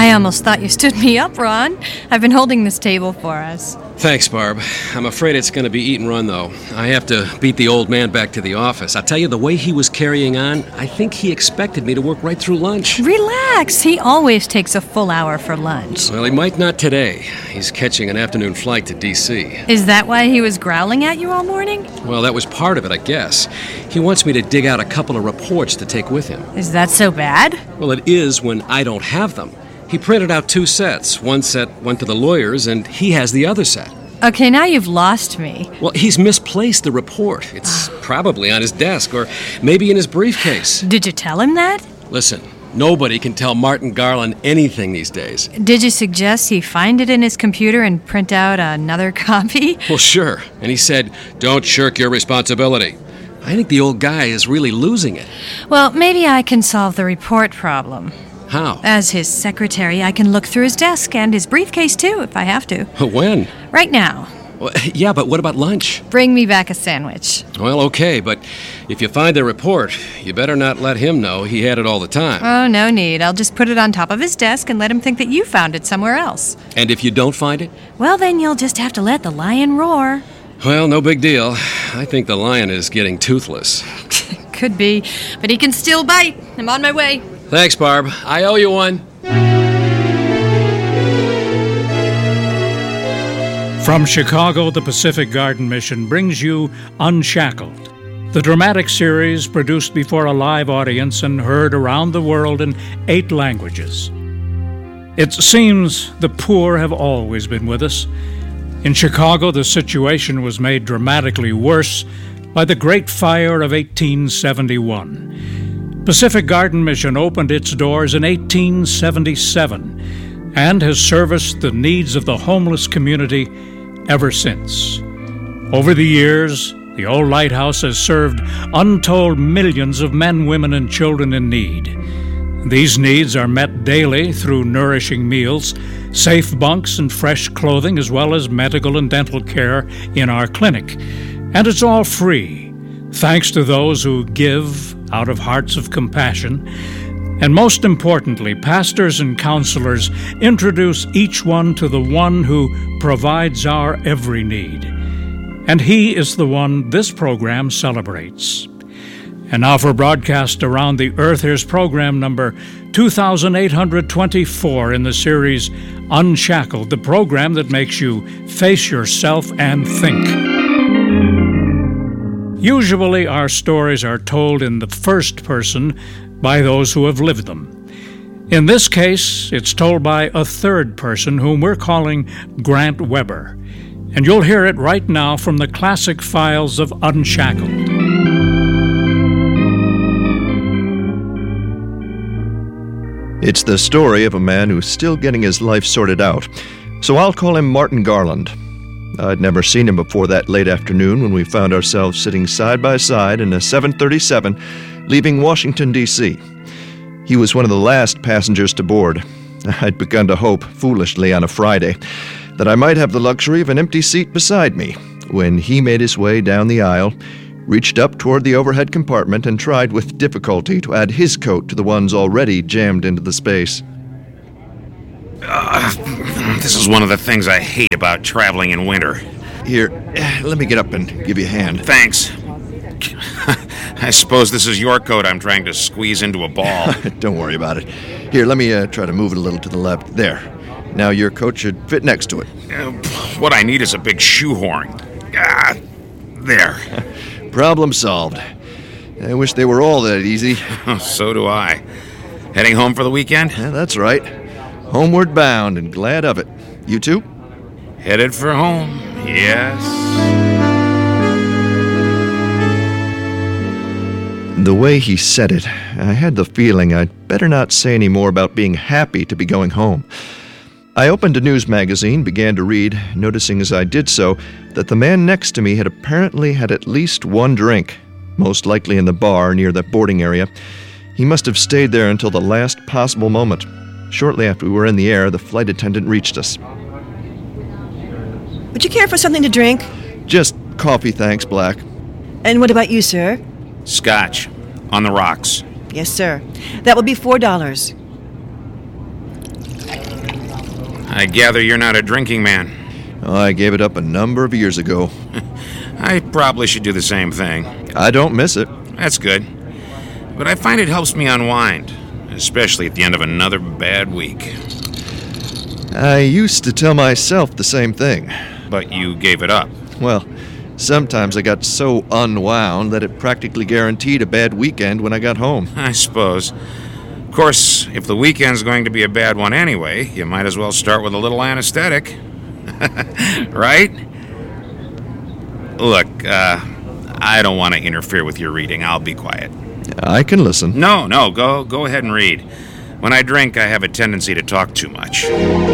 I almost thought you stood me up, Ron. I've been holding this table for us. Thanks, Barb. I'm afraid it's going to be eat and run, though. I have to beat the old man back to the office. I tell you, the way he was carrying on, I think he expected me to work right through lunch. Relax. He always takes a full hour for lunch. Well, he might not today. He's catching an afternoon flight to D.C. Is that why he was growling at you all morning? Well, that was part of it, I guess. He wants me to dig out a couple of reports to take with him. Is that so bad? Well, it is when I don't have them. He printed out 2 sets. One set went to the lawyers, and he has the other set. Okay, now you've lost me. Well, he's misplaced the report. It's probably on his desk, or maybe in his briefcase. Did you tell him that? Listen, nobody can tell Martin Garland anything these days. Did you suggest he find it in his computer and print out another copy? Well, sure. And he said, don't shirk your responsibility. I think the old guy is really losing it. Well, maybe I can solve the report problem. How? As his secretary, I can look through his desk and his briefcase, too, if I have to. When? Right now. Well, yeah, but what about lunch? Bring me back a sandwich. Well, okay, but if you find the report, you better not let him know he had it all the time. Oh, no need. I'll just put it on top of his desk and let him think that you found it somewhere else. And if you don't find it? Well, then you'll just have to let the lion roar. Well, no big deal. I think the lion is getting toothless. Could be, but he can still bite. I'm on my way. Thanks, Barb. I owe you one. From Chicago, the Pacific Garden Mission brings you Unshackled, the dramatic series produced before a live audience and heard around the world in 8 languages. It seems the poor have always been with us. In Chicago, the situation was made dramatically worse by the Great Fire of 1871. Pacific Garden Mission opened its doors in 1877 and has serviced the needs of the homeless community ever since. Over the years, the old lighthouse has served untold millions of men, women, and children in need. These needs are met daily through nourishing meals, safe bunks, and fresh clothing, as well as medical and dental care in our clinic. And it's all free, thanks to those who give out of hearts of compassion. And most importantly, pastors and counselors introduce each one to the one who provides our every need. And he is the one this program celebrates. And now for broadcast around the earth, here's program number 2824 in the series Unshackled, the program that makes you face yourself and think. Usually our stories are told in the first person by those who have lived them. In this case, it's told by a third person whom we're calling Grant Weber. And you'll hear it right now from the classic files of Unshackled. It's the story of a man who's still getting his life sorted out, so I'll call him Martin Garland. I'd never seen him before that late afternoon when we found ourselves sitting side by side in a 737 leaving Washington, D.C. He was one of the last passengers to board. I'd begun to hope, foolishly on a Friday, that I might have the luxury of an empty seat beside me when he made his way down the aisle, reached up toward the overhead compartment, and tried with difficulty to add his coat to the ones already jammed into the space. This is one of the things I hate about traveling in winter. Here, let me get up and give you a hand. Thanks. I suppose this is your coat I'm trying to squeeze into a ball. Don't worry about it. Here, let me try to move it a little to the left. There. Now your coat should fit next to it. What I need is a big shoehorn. There. Problem solved. I wish they were all that easy. So do I. Heading home for the weekend? Yeah, that's right. Homeward bound and glad of it. You too? Headed for home, yes. The way he said it, I had the feeling I'd better not say any more about being happy to be going home. I opened a news magazine, began to read, noticing as I did so that the man next to me had apparently had at least one drink, most likely in the bar near the boarding area. He must have stayed there until the last possible moment. Shortly after we were in the air, the flight attendant reached us. Would you care for something to drink? Just coffee, thanks, Black. And what about you, sir? Scotch. On the rocks. Yes, sir. That will be $4. I gather you're not a drinking man. I gave it up a number of years ago. I probably should do the same thing. I don't miss it. That's good. But I find it helps me unwind, especially at the end of another bad week. I used to tell myself the same thing. But you gave it up. Well, sometimes I got so unwound that it practically guaranteed a bad weekend when I got home. I suppose. Of course, if the weekend's going to be a bad one anyway, you might as well start with a little anesthetic. Right? Look, I don't want to interfere with your reading. I'll be quiet. I can listen. No, go ahead and read. When I drink, I have a tendency to talk too much.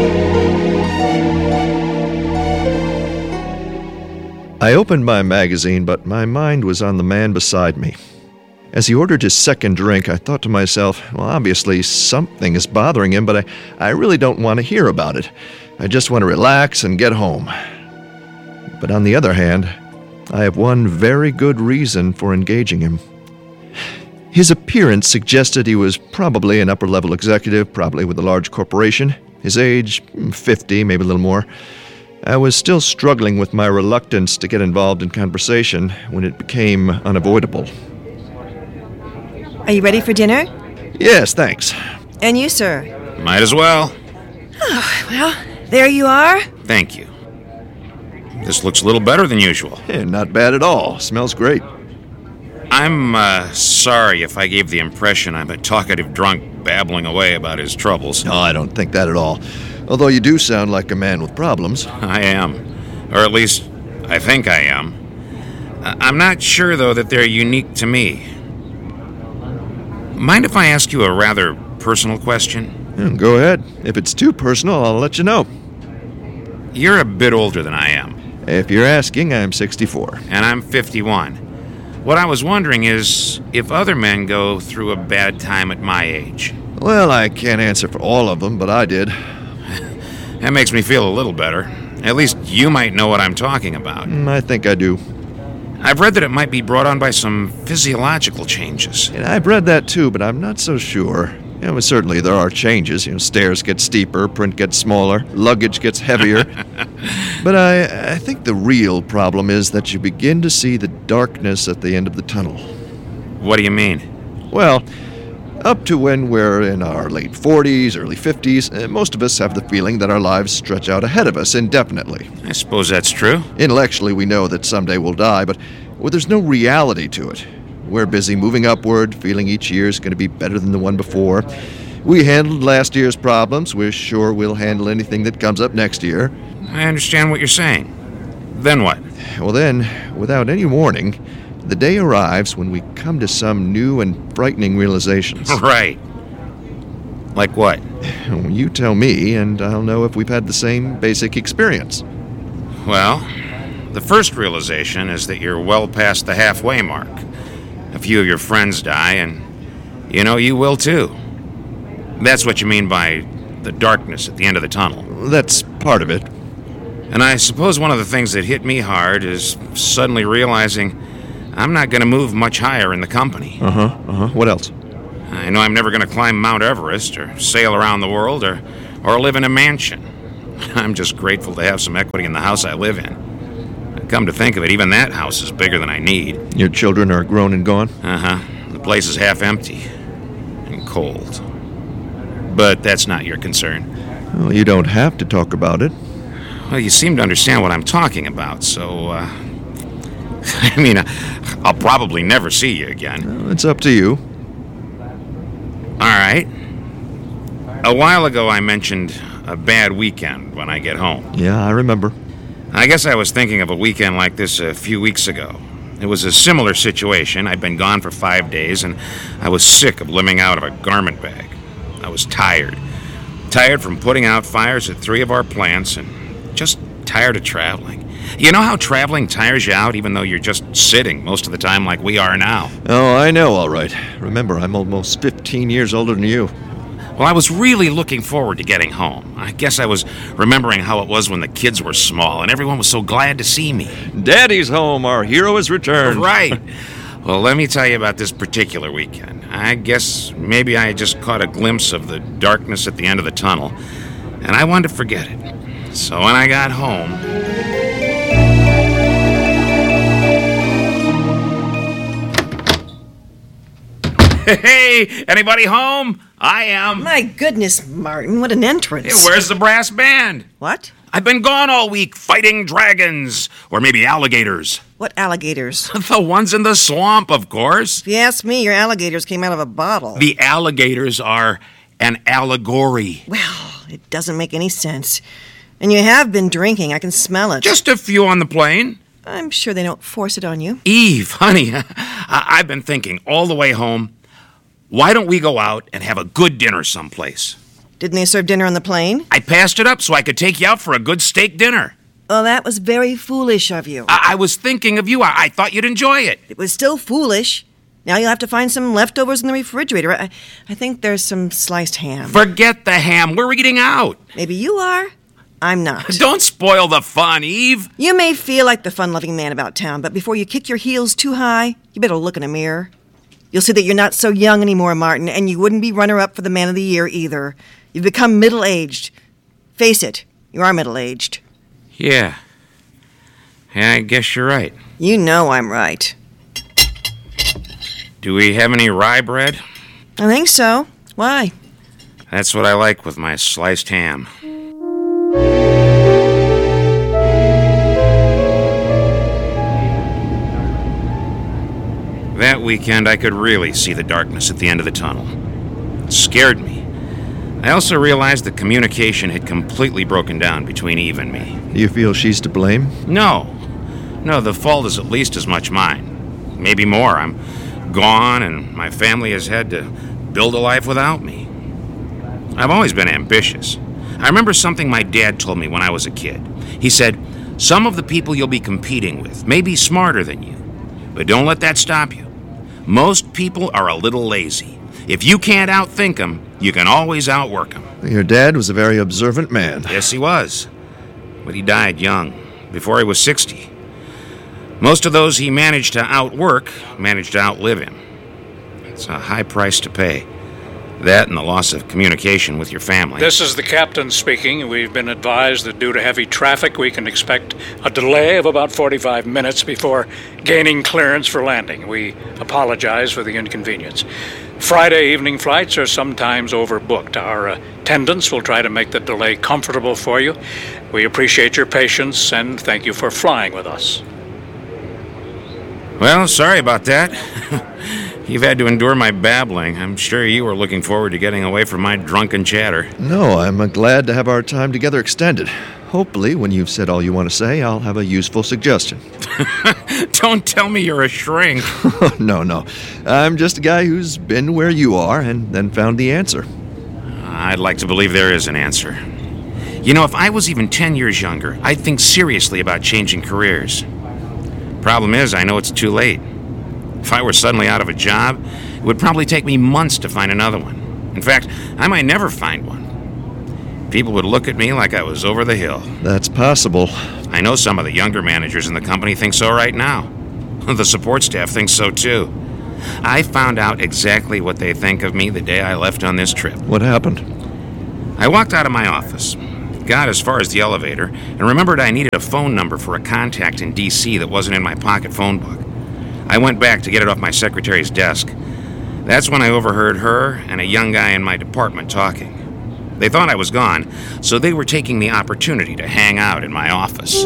I opened my magazine, but my mind was on the man beside me. As he ordered his second drink, I thought to myself, well, obviously something is bothering him, but I really don't want to hear about it. I just want to relax and get home. But on the other hand, I have one very good reason for engaging him. His appearance suggested he was probably an upper-level executive, probably with a large corporation. His age, 50, maybe a little more. I was still struggling with my reluctance to get involved in conversation when it became unavoidable. Are you ready for dinner? Yes, thanks. And you, sir? Might as well. Well, there you are. Thank you. This looks a little better than usual. Not bad at all. Smells great. I'm sorry if I gave the impression I'm a talkative drunk babbling away about his troubles. No, I don't think that at all. Although you do sound like a man with problems. I am. Or at least, I think I am. I'm not sure, though, that they're unique to me. Mind if I ask you a rather personal question? Go ahead. If it's too personal, I'll let you know. You're a bit older than I am. If you're asking, I'm 64. And I'm 51. What I was wondering is if other men go through a bad time at my age. Well, I can't answer for all of them, but I did. That makes me feel a little better. At least you might know what I'm talking about. I think I do. I've read that it might be brought on by some physiological changes. And I've read that too, but I'm not so sure. Certainly there are changes. Stairs get steeper, print gets smaller, luggage gets heavier. But I think the real problem is that you begin to see the darkness at the end of the tunnel. What do you mean? Well, up to when we're in our late 40s, early 50s, most of us have the feeling that our lives stretch out ahead of us indefinitely. I suppose that's true. Intellectually, we know that someday we'll die, but there's no reality to it. We're busy moving upward, feeling each year is going to be better than the one before. We handled last year's problems. We're sure we'll handle anything that comes up next year. I understand what you're saying. Then what? Well then, without any warning, the day arrives when we come to some new and frightening realizations. Right. Like what? You tell me, and I'll know if we've had the same basic experience. Well, the first realization is that you're well past the halfway mark. A few of your friends die, and you will too. That's what you mean by the darkness at the end of the tunnel. That's part of it. And I suppose one of the things that hit me hard is suddenly realizing I'm not going to move much higher in the company. What else? I know I'm never going to climb Mount Everest or sail around the world or live in a mansion. I'm just grateful to have some equity in the house I live in. Come to think of it, even that house is bigger than I need. Your children are grown and gone? The place is half empty and cold. But that's not your concern. Well, you don't have to talk about it. Well, you seem to understand what I'm talking about, so, I'll probably never see you again. Well, it's up to you. All right. A while ago, I mentioned a bad weekend when I get home. Yeah, I remember. I guess I was thinking of a weekend like this a few weeks ago. It was a similar situation. I'd been gone for 5 days, and I was sick of living out of a garment bag. I was tired. Tired from putting out fires at 3 of our plants, and just tired of traveling. You know how traveling tires you out even though you're just sitting most of the time like we are now? Oh, I know, all right. Remember, I'm almost 15 years older than you. Well, I was really looking forward to getting home. I guess I was remembering how it was when the kids were small and everyone was so glad to see me. Daddy's home. Our hero has returned. Right. Well, let me tell you about this particular weekend. I guess maybe I just caught a glimpse of the darkness at the end of the tunnel. and I wanted to forget it. So when I got home... Hey, anybody home? I am. My goodness, Martin, what an entrance. Hey, where's the brass band? What? I've been gone all week fighting dragons. Or maybe alligators. What alligators? The ones in the swamp, of course. If you ask me, your alligators came out of a bottle. The alligators are an allegory. Well, it doesn't make any sense. And you have been drinking. I can smell it. Just a few on the plane. I'm sure they don't force it on you. Eve, honey, I've been thinking all the way home, why don't we go out and have a good dinner someplace? Didn't they serve dinner on the plane? I passed it up so I could take you out for a good steak dinner. Well, that was very foolish of you. I was thinking of you. I thought you'd enjoy it. It was still foolish. Now you'll have to find some leftovers in the refrigerator. I think there's some sliced ham. Forget the ham. We're eating out. Maybe you are. I'm not. Don't spoil the fun, Eve. You may feel like the fun-loving man about town, but before you kick your heels too high, you better look in a mirror. You'll see that you're not so young anymore, Martin, and you wouldn't be runner-up for the Man of the Year either. You've become middle-aged. Face it, you are middle-aged. Yeah, I guess you're right. You know I'm right. Do we have any rye bread? I think so. Why? That's what I like with my sliced ham. That weekend, I could really see the darkness at the end of the tunnel. It scared me. I also realized that communication had completely broken down between Eve and me. Do you feel she's to blame? No, the fault is at least as much mine. Maybe more. I'm gone, and my family has had to build a life without me. I've always been ambitious. I remember something my dad told me when I was a kid. He said, some of the people you'll be competing with may be smarter than you, but don't let that stop you. Most people are a little lazy. If you can't outthink them, you can always outwork them. Your dad was a very observant man. Yes, he was. But he died young, before he was 60. Most of those he managed to outwork managed to outlive him. It's a high price to pay. That and the loss of communication with your family. This is the captain speaking. We've been advised that due to heavy traffic, we can expect a delay of about 45 minutes before gaining clearance for landing. We apologize for the inconvenience. Friday evening flights are sometimes overbooked. Our attendants will try to make the delay comfortable for you. We appreciate your patience and thank you for flying with us. Well, sorry about that. You've had to endure my babbling. I'm sure you were looking forward to getting away from my drunken chatter. No, I'm glad to have our time together extended. Hopefully, when you've said all you want to say, I'll have a useful suggestion. Don't tell me you're a shrink. No. I'm just a guy who's been where you are and then found the answer. I'd like to believe there is an answer. You know, if I was even 10 years younger, I'd think seriously about changing careers. Problem is, I know it's too late. If I were suddenly out of a job, it would probably take me months to find another one. In fact, I might never find one. People would look at me like I was over the hill. That's possible. I know some of the younger managers in the company think so right now. The support staff thinks so too. I found out exactly what they think of me the day I left on this trip. What happened? I walked out of my office, got as far as the elevator, and remembered I needed a phone number for a contact in D.C. that wasn't in my pocket phone book. I went back to get it off my secretary's desk. That's when I overheard her and a young guy in my department talking. They thought I was gone, so they were taking the opportunity to hang out in my office.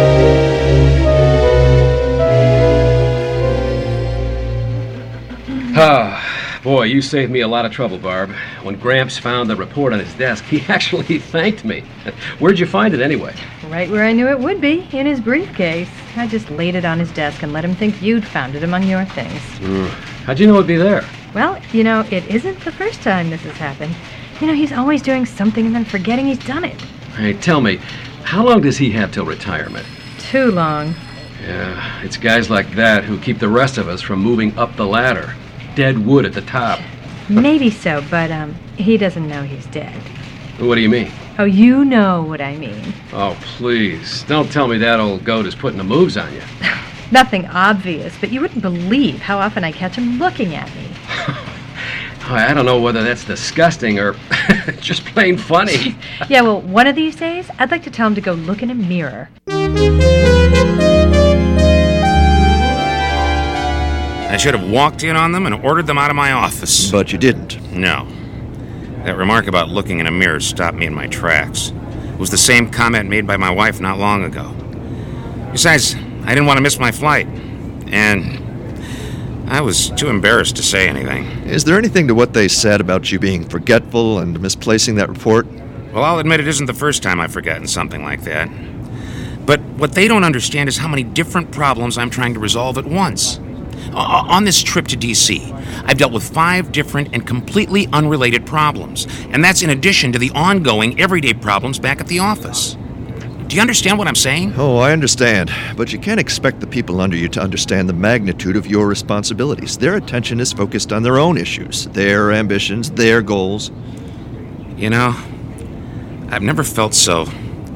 Boy, you saved me a lot of trouble, Barb. When Gramps found the report on his desk, he actually thanked me. Where'd you find it anyway? Right where I knew it would be, in his briefcase. I just laid it on his desk and let him think you'd found it among your things. How'd you know it'd be there? Well, it isn't the first time this has happened. He's always doing something and then forgetting he's done it. Hey, tell me, how long does he have till retirement? Too long. Yeah, it's guys like that who keep the rest of us from moving up the ladder. Dead wood at the top. Maybe so, but he doesn't know he's dead. What do you mean? Oh, you know what I mean. Oh, please. Don't tell me that old goat is putting the moves on you. Nothing obvious, but you wouldn't believe how often I catch him looking at me. I don't know whether that's disgusting or Just plain funny. Yeah, well, one of these days, I'd like to tell him to go look in a mirror. I should have walked in on them and ordered them out of my office. But you didn't. No. That remark about looking in a mirror stopped me in my tracks. It was the same comment made by my wife not long ago. Besides, I didn't want to miss my flight. And I was too embarrassed to say anything. Is there anything to what they said about you being forgetful and misplacing that report? Well, I'll admit it isn't the first time I've forgotten something like that. But what they don't understand is how many different problems I'm trying to resolve at once. On this trip to D.C., I've dealt with 5 different and completely unrelated problems, and that's in addition to the ongoing everyday problems back at the office. Do you understand what I'm saying? Oh, I understand, but you can't expect the people under you to understand the magnitude of your responsibilities. Their attention is focused on their own issues, their ambitions, their goals. You know, I've never felt so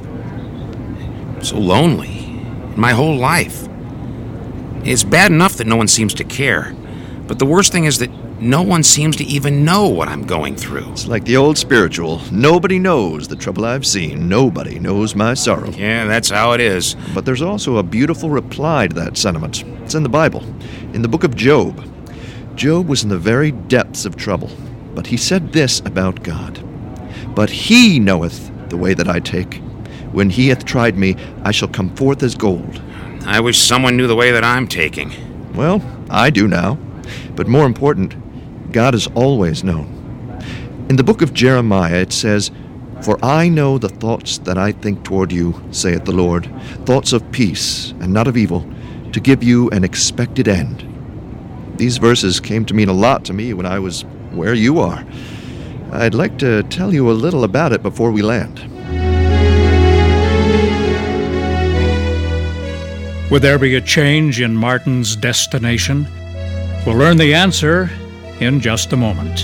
lonely in my whole life. It's bad enough that no one seems to care, but the worst thing is that no one seems to even know what I'm going through. It's like the old spiritual. Nobody knows the trouble I've seen. Nobody knows my sorrow. Yeah, that's how it is. But there's also a beautiful reply to that sentiment. It's in the Bible, in the book of Job. Job was in the very depths of trouble, but he said this about God. But he knoweth the way that I take. When he hath tried me, I shall come forth as gold. I wish someone knew the way that I'm taking. Well, I do now. But more important, God has always known. In the book of Jeremiah it says, For I know the thoughts that I think toward you, saith the Lord, thoughts of peace and not of evil, to give you an expected end. These verses came to mean a lot to me when I was where you are. I'd like to tell you a little about it before we land. Would there be a change in Martin's destination? We'll learn the answer in just a moment.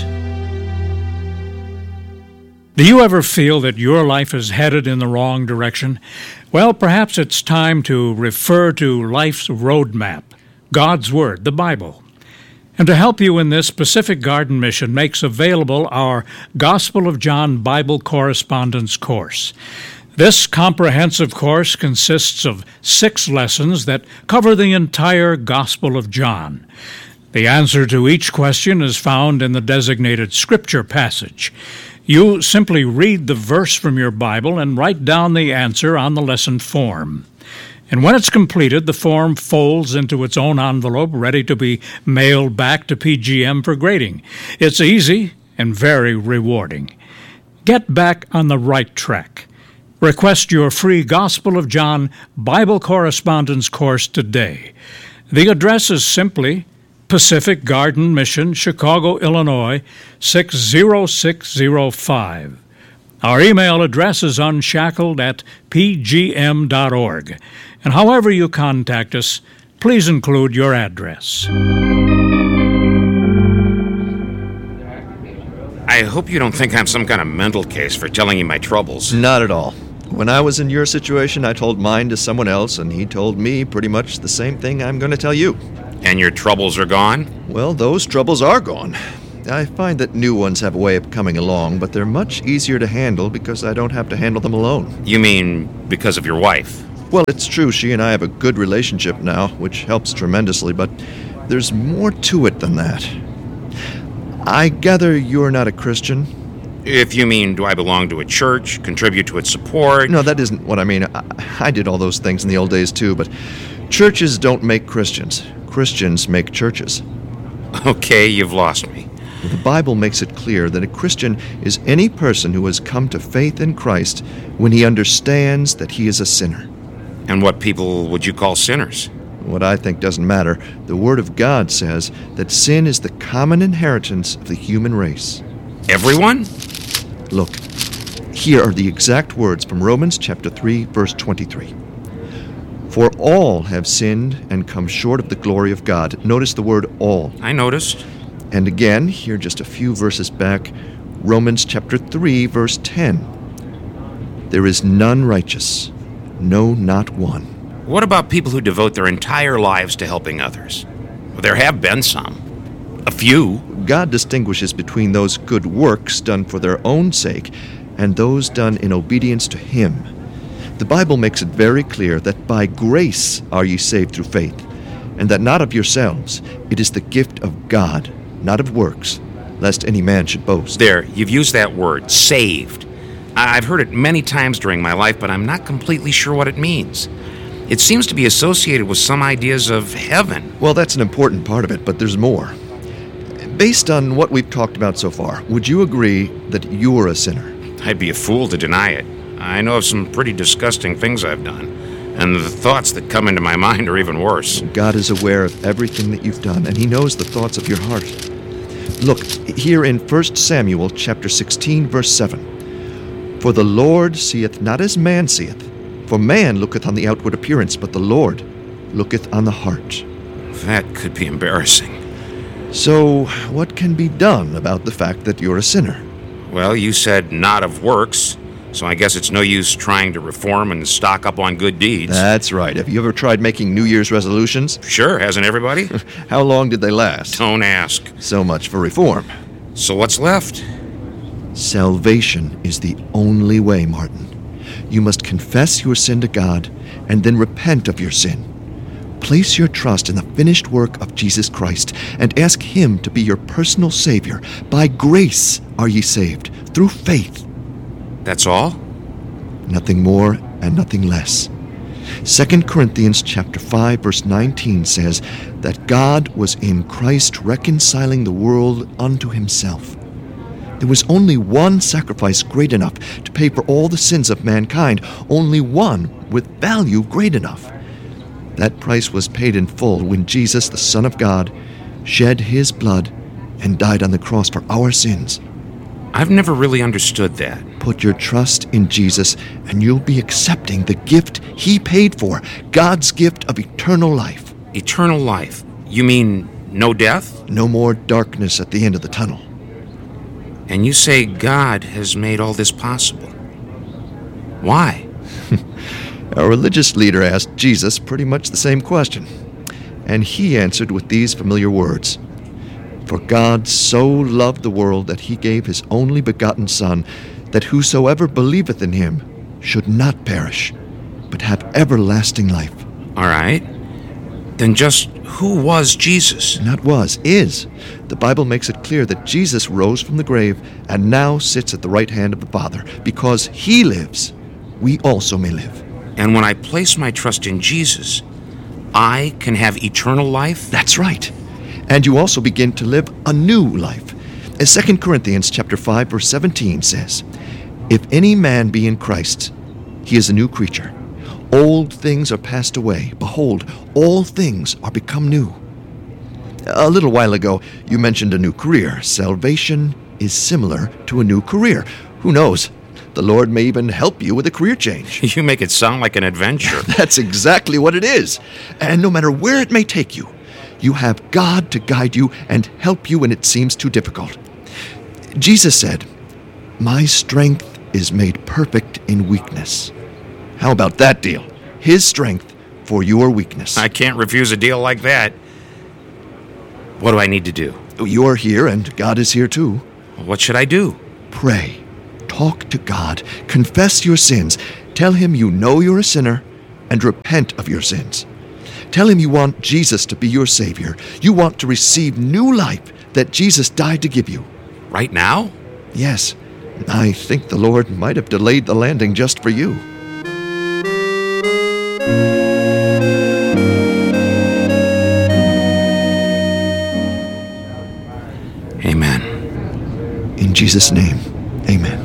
Do you ever feel that your life is headed in the wrong direction? Well, perhaps it's time to refer to life's roadmap, God's Word, the Bible. And to help you in this, Pacific Garden Mission makes available our Gospel of John Bible Correspondence course. This comprehensive course consists of 6 lessons that cover the entire Gospel of John. The answer to each question is found in the designated scripture passage. You simply read the verse from your Bible and write down the answer on the lesson form. And when it's completed, the form folds into its own envelope, ready to be mailed back to PGM for grading. It's easy and very rewarding. Get back on the right track. Request your free Gospel of John Bible Correspondence course today. The address is simply Pacific Garden Mission, Chicago, Illinois, 60605. Our email address is unshackled@pgm.org. And however you contact us, please include your address. I hope you don't think I'm some kind of mental case for telling you my troubles. Not at all. When I was in your situation, I told mine to someone else, and he told me pretty much the same thing I'm going to tell you. And your troubles are gone? Well, those troubles are gone. I find that new ones have a way of coming along, but they're much easier to handle because I don't have to handle them alone. You mean because of your wife? Well, it's true she and I have a good relationship now, which helps tremendously, but there's more to it than that. I gather you're not a Christian? If you mean, do I belong to a church, contribute to its support? No, that isn't what I mean. I did all those things in the old days too, but churches don't make Christians. Christians make churches. Okay, you've lost me. The Bible makes it clear that a Christian is any person who has come to faith in Christ when he understands that he is a sinner. And what people would you call sinners? What I think doesn't matter. The Word of God says that sin is the common inheritance of the human race. Everyone? Look, here are the exact words from Romans chapter 3, verse 23. For all have sinned and come short of the glory of God. Notice the word all. I noticed. And again, here just a few verses back, Romans chapter 3, verse 10. There is none righteous, no, not one. What about people who devote their entire lives to helping others? Well, there have been some. A few? God distinguishes between those good works done for their own sake and those done in obedience to Him. The Bible makes it very clear that by grace are ye saved through faith, and that not of yourselves, it is the gift of God, not of works, lest any man should boast. There, you've used that word, saved. I've heard it many times during my life, but I'm not completely sure what it means. It seems to be associated with some ideas of heaven. Well, that's an important part of it, but there's more. Based on what we've talked about so far, would you agree that you're a sinner? I'd be a fool to deny it. I know of some pretty disgusting things I've done, and the thoughts that come into my mind are even worse. God is aware of everything that you've done, and He knows the thoughts of your heart. Look, here in 1 Samuel chapter 16, verse 7. For the Lord seeth not as man seeth, for man looketh on the outward appearance, but the Lord looketh on the heart. That could be embarrassing. So, what can be done about the fact that you're a sinner? Well, you said not of works, so I guess it's no use trying to reform and stock up on good deeds. That's right. Have you ever tried making New Year's resolutions? Sure, hasn't everybody? How long did they last? Don't ask. So much for reform. So what's left? Salvation is the only way, Martin. You must confess your sin to God and then repent of your sin. Place your trust in the finished work of Jesus Christ and ask Him to be your personal Savior. By grace are ye saved, through faith. That's all? Nothing more and nothing less. 2 Corinthians chapter 5, verse 19 says that God was in Christ reconciling the world unto Himself. There was only one sacrifice great enough to pay for all the sins of mankind, only one with value great enough. That price was paid in full when Jesus, the Son of God, shed His blood and died on the cross for our sins. I've never really understood that. Put your trust in Jesus, and you'll be accepting the gift He paid for, God's gift of eternal life. Eternal life? You mean no death? No more darkness at the end of the tunnel. And you say God has made all this possible. Why? Our religious leader asked Jesus pretty much the same question, and He answered with these familiar words. For God so loved the world that He gave His only begotten Son, that whosoever believeth in Him should not perish, but have everlasting life. All right. Then just who was Jesus? Not was, is. The Bible makes it clear that Jesus rose from the grave and now sits at the right hand of the Father. Because He lives, we also may live. And when I place my trust in Jesus, I can have eternal life? That's right. And you also begin to live a new life. As 2 Corinthians chapter 5, verse 17 says, If any man be in Christ, he is a new creature. Old things are passed away. Behold, all things are become new. A little while ago, you mentioned a new career. Salvation is similar to a new career. Who knows? The Lord may even help you with a career change. You make it sound like an adventure. That's exactly what it is. And no matter where it may take you, you have God to guide you and help you when it seems too difficult. Jesus said, My strength is made perfect in weakness. How about that deal? His strength for your weakness. I can't refuse a deal like that. What do I need to do? You're here and God is here too. What should I do? Pray. Talk to God. Confess your sins. Tell Him you know you're a sinner and repent of your sins. Tell Him you want Jesus to be your Savior. You want to receive new life that Jesus died to give you. Right now? Yes. I think the Lord might have delayed the landing just for you. Amen. In Jesus' name, amen.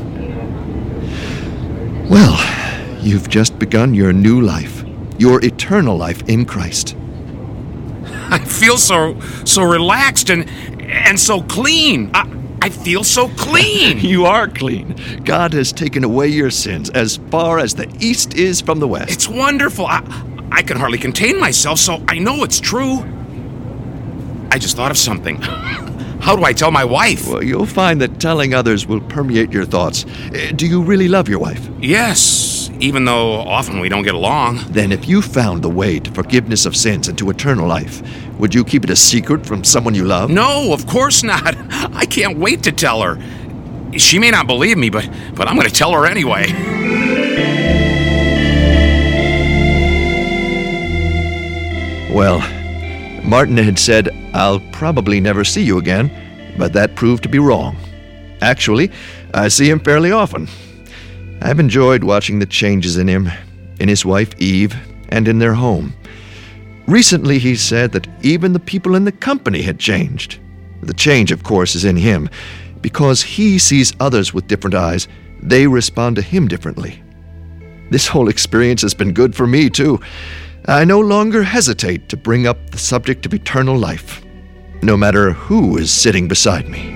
Well, you've just begun your new life, your eternal life in Christ. I feel so relaxed and so clean. I feel so clean. You are clean. God has taken away your sins as far as the east is from the west. It's wonderful. I can hardly contain myself, so I know it's true. I just thought of something. How do I tell my wife? Well, you'll find that telling others will permeate your thoughts. Do you really love your wife? Yes. even though often we don't get along. Then if you found the way to forgiveness of sins and to eternal life, would you keep it a secret from someone you love? No, of course not. I can't wait to tell her. She may not believe me, but I'm going to tell her anyway. Well, Martin had said, "I'll probably never see you again," but that proved to be wrong. Actually, I see him fairly often. I've enjoyed watching the changes in him, in his wife Eve, and in their home. Recently, he said that even the people in the company had changed. The change, of course, is in him. Because he sees others with different eyes, they respond to him differently. This whole experience has been good for me, too. I no longer hesitate to bring up the subject of eternal life, no matter who is sitting beside me.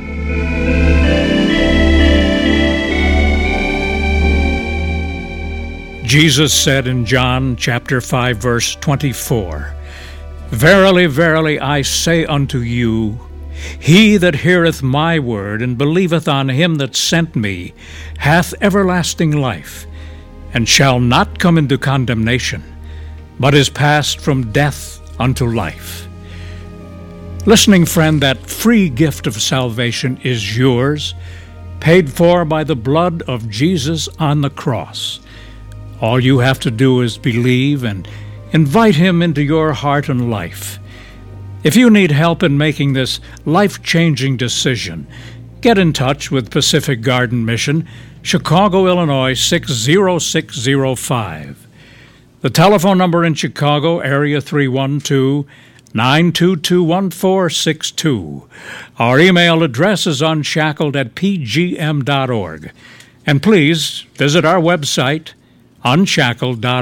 Jesus said in John chapter 5, verse 24, "Verily, verily, I say unto you, he that heareth my word and believeth on him that sent me hath everlasting life, and shall not come into condemnation, but is passed from death unto life." Listening friend, that free gift of salvation is yours, paid for by the blood of Jesus on the cross. All you have to do is believe and invite him into your heart and life. If you need help in making this life-changing decision, get in touch with Pacific Garden Mission, Chicago, Illinois 60605. The telephone number in Chicago, area 312-922-1462. Our email address is unshackled@pgm.org. And please visit our website, unshackled.org.